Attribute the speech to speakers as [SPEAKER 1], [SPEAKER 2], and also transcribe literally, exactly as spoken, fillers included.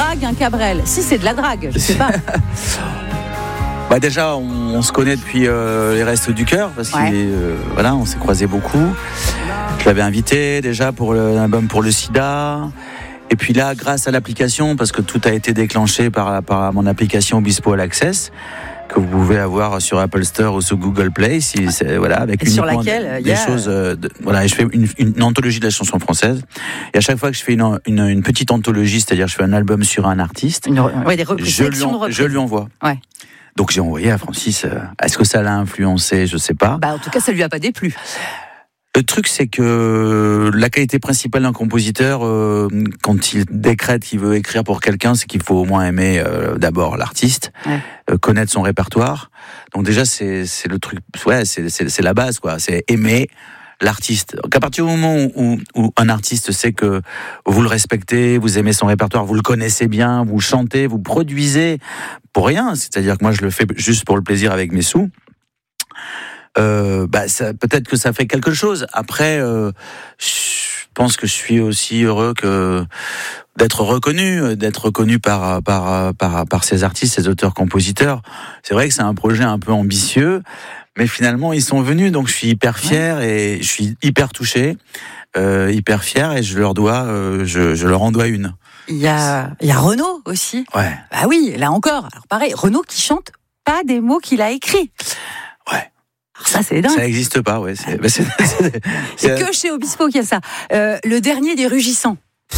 [SPEAKER 1] drague un Cabrel. Si c'est de la drague, je sais pas.
[SPEAKER 2] Bah déjà, on, on se connaît depuis euh, les Restos du Cœur, parce
[SPEAKER 1] Ouais.
[SPEAKER 2] qu'on euh, voilà, on s'est croisés beaucoup. Je l'avais invité déjà pour l'album pour le sida. Et puis là, grâce à l'application, parce que tout a été déclenché par, par mon application Obispo All Access, que vous pouvez avoir sur Apple Store ou sur Google Play, si c'est, voilà, avec
[SPEAKER 1] Et sur
[SPEAKER 2] uniquement
[SPEAKER 1] laquelle,
[SPEAKER 2] des
[SPEAKER 1] il y a...
[SPEAKER 2] choses. Euh, de, voilà, et je fais une, une, une anthologie de la chanson française. Et à chaque fois que je fais une, une, une petite anthologie, c'est-à-dire je fais un album sur un artiste,
[SPEAKER 1] Une, ouais, des reprises,
[SPEAKER 2] je, lui
[SPEAKER 1] sélection de
[SPEAKER 2] en,
[SPEAKER 1] reprises.
[SPEAKER 2] je lui envoie.
[SPEAKER 1] Ouais.
[SPEAKER 2] Donc j'ai envoyé à Francis. Euh, est-ce que ça l'a influencé? Je sais pas.
[SPEAKER 1] Bah, en tout cas, ça lui a pas déplu.
[SPEAKER 2] Le truc, c'est que la qualité principale d'un compositeur, euh, quand il décrète qu'il veut écrire pour quelqu'un, c'est qu'il faut au moins aimer euh, d'abord l'artiste,
[SPEAKER 1] Ouais.
[SPEAKER 2] euh, connaître son répertoire. Donc déjà, c'est, c'est le truc, ouais, c'est, c'est, c'est la base, quoi. C'est aimer l'artiste. Donc à partir du moment où, où un artiste sait que vous le respectez, vous aimez son répertoire, vous le connaissez bien, vous chantez, vous produisez pour rien. C'est-à-dire que moi, je le fais juste pour le plaisir avec mes sous. Euh, bah ça, peut-être que ça fait quelque chose. Après, euh, je pense que je suis aussi heureux que d'être reconnu, d'être reconnu par par par par ces artistes, ces auteurs-compositeurs. C'est vrai que c'est un projet un peu ambitieux, mais finalement ils sont venus, donc je suis hyper fier et je suis hyper touché, euh, hyper fier et je leur dois, euh, je, je leur en dois une.
[SPEAKER 1] Il y a, il y a Renaud aussi.
[SPEAKER 2] Ouais.
[SPEAKER 1] Bah oui, là encore. Alors pareil, Renaud qui chante pas des mots qu'il a écrits.
[SPEAKER 2] Ouais.
[SPEAKER 1] Alors ça, c'est dingue.
[SPEAKER 2] Ça n'existe pas, ouais. C'est, bah c'est, c'est,
[SPEAKER 1] C'est que chez Obispo qu'il y a ça. Euh, le dernier des Rugissants.